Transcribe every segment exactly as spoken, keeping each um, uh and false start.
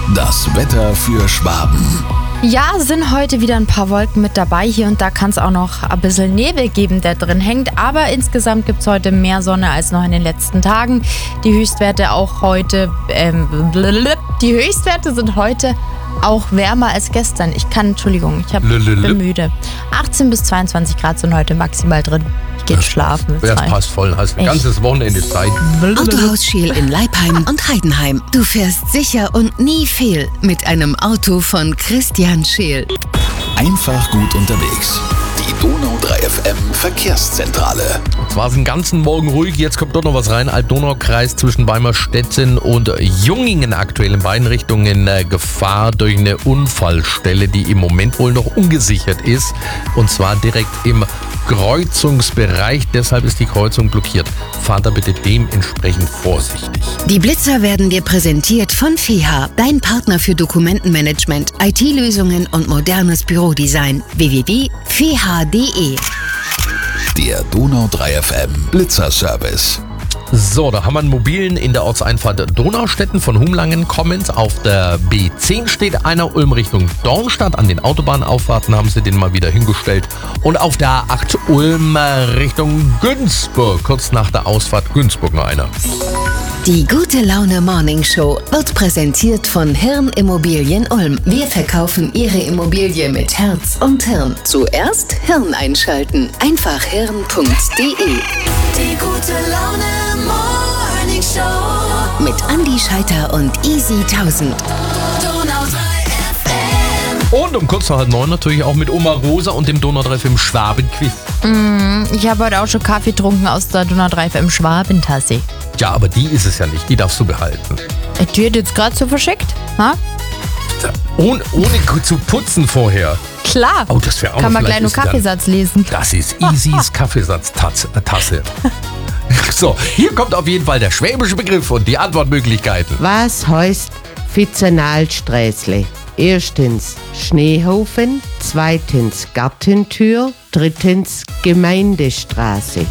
Das Wetter für Schwaben. Ja, sind heute wieder ein paar Wolken mit dabei. Hier und da kann es auch noch ein bisschen Nebel geben, der drin hängt. Aber insgesamt gibt es heute mehr Sonne als noch in den letzten Tagen. Die Höchstwerte auch heute, ähm, die Höchstwerte sind heute auch wärmer als gestern. Ich kann, Entschuldigung, ich hab, bin müde. achtzehn bis zweiundzwanzig Grad sind heute maximal drin. Ich gehe schlafen. Das passt voll, hast ein ganzes Wochenende Zeit. Autohaus Scheel in Leipheim und Heidenheim. Du fährst sicher und nie fehl mit einem Auto von Christian Scheel. Einfach gut unterwegs. Die Donau drei F M Verkehrszentrale. Es war den ganzen Morgen ruhig, jetzt kommt doch noch was rein. Alb-Donau-Kreis zwischen Weimerstetten und Jungingen aktuell in beiden Richtungen äh, Gefahr durch eine Unfallstelle, die im Moment wohl noch ungesichert ist. Und zwar direkt im Kreuzungsbereich, deshalb ist die Kreuzung blockiert. Fahrt da bitte dementsprechend vorsichtig. Die Blitzer werden dir präsentiert von F E H, dein Partner für Dokumentenmanagement, I T-Lösungen und modernes Bürodesign. w w w punkt f e h punkt d e. Der Donau drei F M Blitzerservice. So, da haben wir einen mobilen in der Ortseinfahrt Donaustetten von Humlangen kommend. Auf der B zehn steht einer, Ulm Richtung Dornstadt. An den Autobahnauffahrten haben sie den mal wieder hingestellt. Und auf der A acht Ulm Richtung Günzburg, kurz nach der Ausfahrt Günzburg noch einer. Die Gute Laune Morning Show wird präsentiert von Hirn Immobilien Ulm. Wir verkaufen Ihre Immobilie mit Herz und Hirn. Zuerst Hirn einschalten. Einfach hirn punkt d e. Die Gute Laune Morning Show Mit Andi Scheiter und Easy tausend. Donau drei F M. Und um kurz nach halb neun natürlich auch mit Oma Rosa und dem Donau drei F M Schwaben-Quiz. Mm, ich habe heute auch schon Kaffee getrunken aus der Donau drei F M Schwabentasse. Ja, aber die ist es ja nicht, die darfst du behalten. Die hat jetzt gerade so verschickt, ha? Ohne, ohne zu putzen vorher. Klar. Oh, das wäre auch Kann man vielleicht gleich nur ist dann- Kaffeesatz lesen. Das ist Easys Kaffeesatztasse. Tasse. So, hier kommt auf jeden Fall der schwäbische Begriff und die Antwortmöglichkeiten. Was heißt Vizenalsträßle? Erstens Schneehofen, zweitens Gartentür, drittens Gemeindestraße.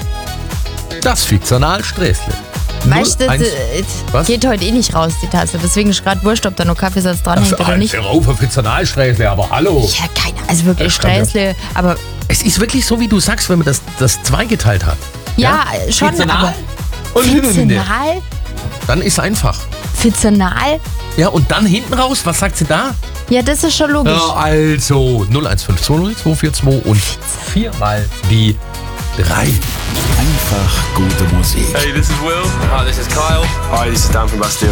Das Vizernalsträßle. Weißt du, das, null eins äh, Was? geht heute eh nicht raus, die Tasse. Deswegen ist gerade wurscht, ob da nur Kaffeesatz dran hängt oder nicht. Rauf auf Vizernalsträßle, aber hallo. Ja, keine, also wirklich Das kann ja- Sträßle, aber Es ist wirklich so, wie du sagst, wenn man das, das zweigeteilt hat. ja, schon, Vizernal aber und hinten. Vizenal? Dann ist einfach. Vizenal? Ja, und dann hinten raus, was sagt sie da? Ja, das ist schon logisch. Ja, also null eins fünf zwei null zwei vier zwei und viermal die drei. Einfach gute Musik. Hey, this is Will. Hi, this is Kyle. Hi, this is Dan from Bastille.